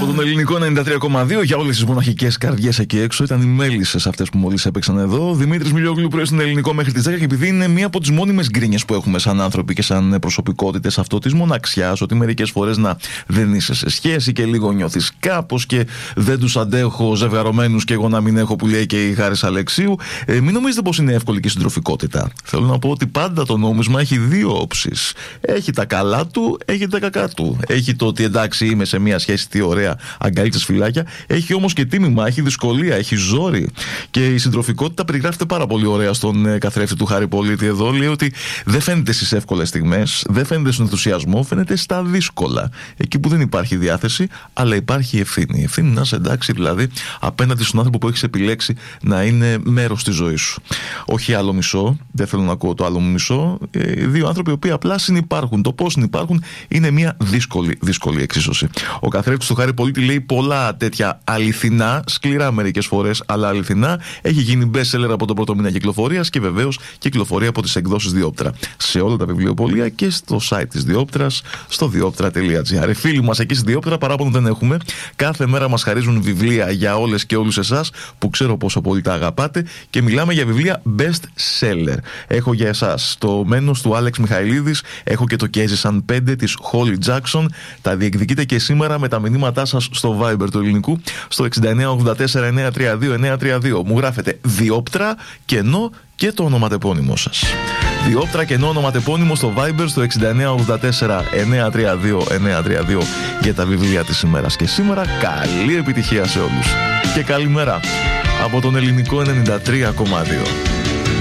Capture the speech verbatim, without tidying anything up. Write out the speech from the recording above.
Από τον ελληνικό ενενήντα τρία κόμμα δύο για όλες τις μοναχικές καρδιές εκεί έξω. Ήταν οι μέλισσες αυτές που μόλις έπαιξαν εδώ. Δημήτρης Μιλιόγλου πρωί στην ελληνικό μέχρι τις δέκα. Και επειδή είναι μία από τις μόνιμες γκρίνιες που έχουμε σαν άνθρωποι και σαν προσωπικότητες, αυτό της μοναξιάς, ότι μερικές φορές να δεν είσαι σε σχέση και λίγο νιώθεις κάπως και δεν τους αντέχω ζευγαρωμένους και εγώ να μην έχω, που λέει και η Χάρης Αλεξίου. Ε, μην νομίζετε πως είναι εύκολη και η συντροφικότητα. Θέλω να πω ότι πάντα το νόμισμα έχει δύο όψεις. Έχει τα καλά του, έχει τα κακά του. Έχει το ότι εντάξει είμαι σε μια σχέση, τι ωραία, αγκαλίτσες φυλάκια. Έχει όμως και τίμημα, έχει δυσκολία, έχει ζόρι. Και η συντροφικότητα περιγράφεται πάρα πολύ ωραία στον ε, καθρέφτη του Χάρη Πολίτη εδώ. Λέει ότι δεν φαίνεται στις εύκολες στιγμές, δεν φαίνεται στον ενθουσιασμό, φαίνεται στα δύσκολα. Εκεί που δεν υπάρχει διάθεση, αλλά υπάρχει ευθύνη. Η ευθύνη να είσαι εντάξει δηλαδή απέναντι στον άνθρωπο που έχεις επιλέξει να είναι μέρος της ζωής σου. Όχι άλλο μισό, δεν θέλω να ακούω το άλλο μισό. Ε, δύο άνθρωποι οι οποίοι απλά συνυπάρχουν. Το πώς συνυπάρχουν είναι μια δύσκολη, δύσκολη εξίσωση. Ο καθρέφτης του Χάρη Πολίτη λέει πολλά τέτοια αληθινά, σκληρά μερικές φορές, αλλά αληθινά. Έχει γίνει best seller από τον πρώτο μήνα κυκλοφορίας και βεβαίως κυκλοφορεί από τις εκδόσεις Διόπτρα. Σε όλα τα βιβλιοπωλεία και στο site της Διόπτρας, στο διόπτρα τελεία τζι άρ. Φίλοι μας εκεί στη Διόπτρα, παράπονο δεν έχουμε. Κάθε μέρα μας χαρίζουν βιβλία για όλες και όλους εσάς που ξέρω πόσο πολύ τα αγαπάτε και μιλάμε για βιβλία best seller. Έχω για εσάς το Μένος του Άλεξ Μιχαηλίδης, έχω και το «Και έζησαν πέντε» της Holly Jackson. Τα διεκδικείτε και σήμερα με τα μηνύματά σας στο Viber του ελληνικού στο εξήντα εννέα ογδόντα τέσσερα εννιακόσια τριάντα δύο εννιακόσια τριάντα δύο. Μου γράφετε Διόπτρα, κενό και το ονοματεπώνυμό σας. Διόπτρα, κενό, ονοματεπώνυμο στο Viber στο εξήντα εννέα ογδόντα τέσσερα εννιακόσια τριάντα δύο εννιακόσια τριάντα δύο για τα βιβλία της ημέρας. Και σήμερα καλή επιτυχία σε όλους και καλημέρα από τον ελληνικό ενενήντα τρία κόμμα δύο.